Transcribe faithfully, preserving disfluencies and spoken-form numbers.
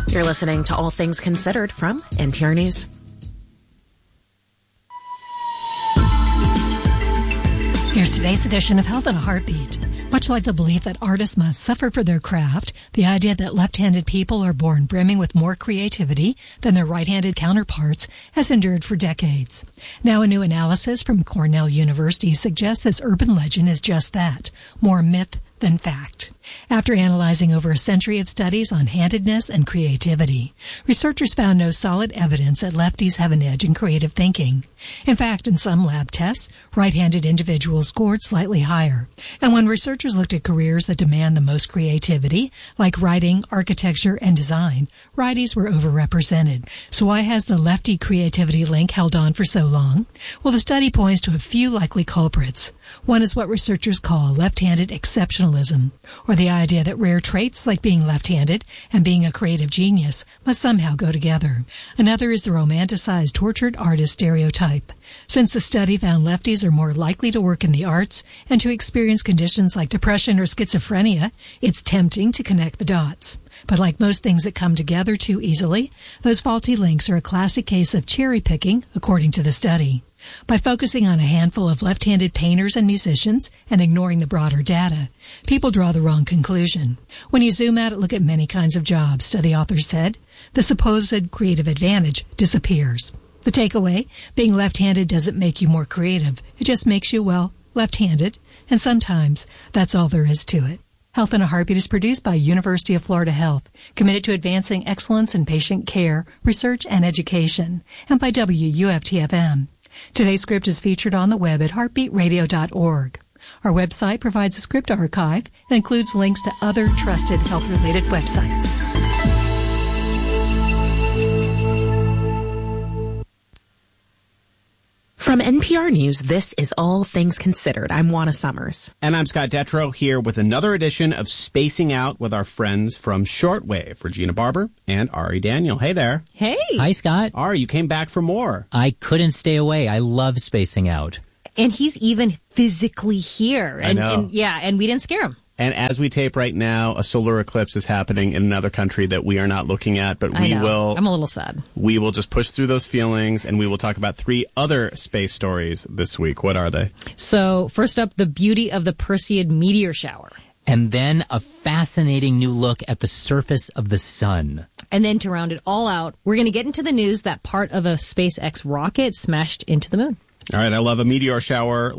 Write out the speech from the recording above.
You're listening to All Things Considered from N P R News. Here's today's edition of Health in a Heartbeat. Much like the belief that artists must suffer for their craft, the idea that left-handed people are born brimming with more creativity than their right-handed counterparts has endured for decades. Now a new analysis from Cornell University suggests this urban legend is just that, more myth than fact. After analyzing over a century of studies on handedness and creativity, researchers found no solid evidence that lefties have an edge in creative thinking. In fact, in some lab tests, right-handed individuals scored slightly higher. And when researchers looked at careers that demand the most creativity, like writing, architecture, and design, righties were overrepresented. So why has the lefty creativity link held on for so long? Well, the study points to a few likely culprits. One is what researchers call left-handed exceptionalism, or the idea that rare traits like being left-handed and being a creative genius must somehow go together. Another is the romanticized tortured artist stereotype. Since the study found lefties are more likely to work in the arts and to experience conditions like depression or schizophrenia, it's tempting to connect the dots. But like most things that come together too easily, those faulty links are a classic case of cherry-picking, according to the study. By focusing on a handful of left-handed painters and musicians and ignoring the broader data, people draw the wrong conclusion. When you zoom out and look at many kinds of jobs, study authors said, the supposed creative advantage disappears. The takeaway, being left-handed doesn't make you more creative. It just makes you, well, left-handed, and sometimes that's all there is to it. Health in a Heartbeat is produced by University of Florida Health, committed to advancing excellence in patient care, research, and education, and by W U F T F M. Today's script is featured on the web at heartbeat radio dot org. Our website provides a script archive and includes links to other trusted health-related websites. From N P R News, this is All Things Considered. I'm Juana Summers. And I'm Scott Detrow here with another edition of Spacing Out with our friends from Shortwave, Regina Barber and Ari Daniel. Hey there. Hey. Hi, Scott. Ari, you came back for more. I couldn't stay away. I love Spacing Out. And he's even physically here. And, I know. And, yeah, and we didn't scare him. And as we tape right now, a solar eclipse is happening in another country that we are not looking at, but I we know. will. I'm a little sad. We will just push through those feelings, and we will talk about three other space stories this week. What are they? So, first up, the beauty of the Perseid meteor shower. And then a fascinating new look at the surface of the sun. And then to round it all out, we're going to get into the news that part of a SpaceX rocket smashed into the moon. All right, I love a meteor shower.